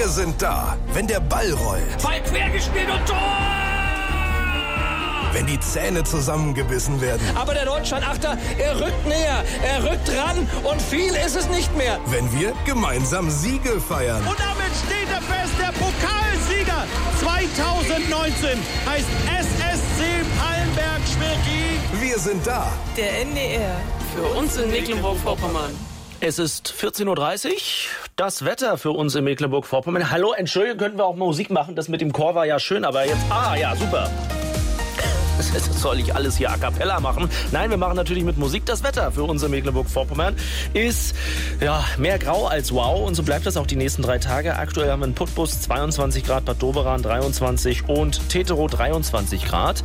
Wir sind da, wenn der Ball rollt. Ball quergespielt und Tor! Wenn die Zähne zusammengebissen werden. Aber der Deutschland-Achter, er rückt näher, er rückt ran und viel ist es nicht mehr. Wenn wir gemeinsam Siege feiern. Und damit steht er fest, der Pokalsieger 2019 heißt SSC Palmberg-Schwerin. Wir sind da. Der NDR. Für uns in Mecklenburg-Vorpommern. Es ist 14.30 Uhr. Das Wetter für uns in Mecklenburg-Vorpommern. Hallo, Entschuldigung, könnten wir auch Musik machen? Das mit dem Chor war ja schön, aber jetzt... ja, super. Das soll ich alles hier a cappella machen? Nein, wir machen natürlich mit Musik. Das Wetter für uns in Mecklenburg-Vorpommern ist mehr grau als wow. Und so bleibt das auch die nächsten 3 Tage. Aktuell haben wir in Putbus 22 Grad, Bad Doberan 23 und Teterow 23 Grad.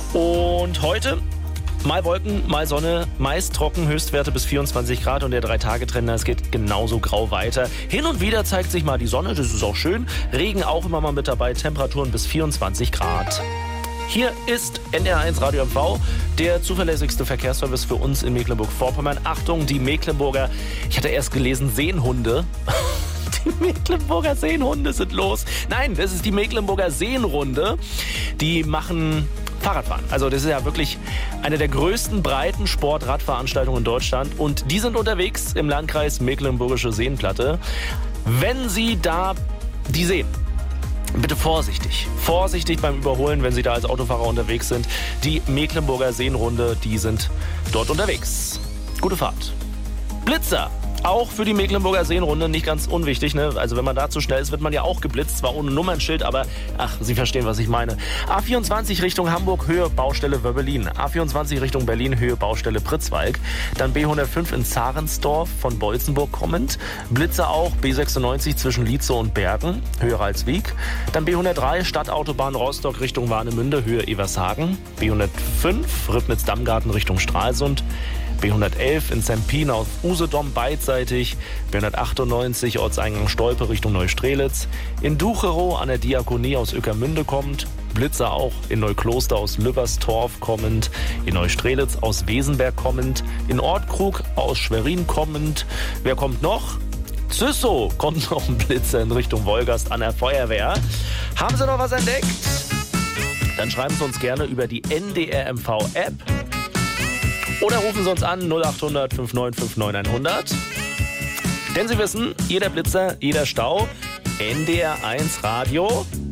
Und heute... mal Wolken, mal Sonne, meist trocken, Höchstwerte bis 24 Grad und der 3-Tage-Trend, es geht genauso grau weiter. Hin und wieder zeigt sich mal die Sonne, das ist auch schön. Regen auch immer mal mit dabei, Temperaturen bis 24 Grad. Hier ist NDR1 Radio MV, der zuverlässigste Verkehrsservice für uns in Mecklenburg-Vorpommern. Achtung, die Mecklenburger, ich hatte erst gelesen, Seenhunde. Die Mecklenburger Seenhunde sind los. Nein, das ist die Mecklenburger Seenrunde. Die machen Fahrradfahren. Also das ist ja wirklich eine der größten breiten Sport-Radveranstaltungen in Deutschland. Und die sind unterwegs im Landkreis Mecklenburgische Seenplatte. Wenn Sie da die sehen, bitte vorsichtig. Vorsichtig beim Überholen, wenn Sie da als Autofahrer unterwegs sind. Die Mecklenburger Seenrunde, die sind dort unterwegs. Gute Fahrt. Blitzer. Auch für die Mecklenburger Seenrunde nicht ganz unwichtig, ne? Also wenn man da zu schnell ist, wird man ja auch geblitzt, zwar ohne Nummernschild, aber Sie verstehen, was ich meine. A24 Richtung Hamburg, Höhe Baustelle Wöbbelin. A24 Richtung Berlin, Höhe Baustelle Pritzwalk. Dann B105 in Zarensdorf von Bolzenburg kommend. Blitzer auch, B96 zwischen Lietzow und Bergen, Höhe Ralswiek. Dann B103 Stadtautobahn Rostock Richtung Warnemünde, Höhe Evershagen. B105 Ribnitz-Dammgarten Richtung Stralsund. B111 in Zempin auf Usedom beidseitig, B198 Ortseingang Stolpe Richtung Neustrelitz, in Ducherow an der Diakonie aus Ueckermünde kommend, Blitzer auch in Neukloster aus Lübberstorf kommend, in Neustrelitz aus Wesenberg kommend, in Ortkrug aus Schwerin kommend. Wer kommt noch? Züssow kommt noch ein Blitzer in Richtung Wolgast an der Feuerwehr. Haben Sie noch was entdeckt? Dann schreiben Sie uns gerne über die NDR MV App. Oder rufen Sie uns an 0800 5959 100. Denn Sie wissen, jeder Blitzer, jeder Stau, NDR1 Radio